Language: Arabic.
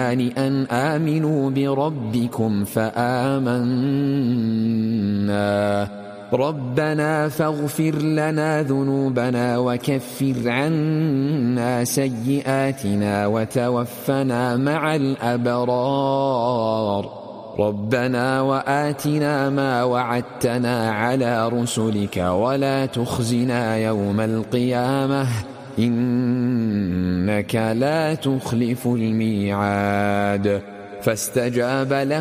الإيمان أن آمنوا بربكم فآمنا ربنا فاغفر لنا ذنوبنا وكفر عنا سيئاتنا وتوفنا مع الأبرار ربنا وآتنا ما وعدتنا على رسلك ولا تخزنا يوم القيامة إنك لا تخلف الميعاد فاستجاب له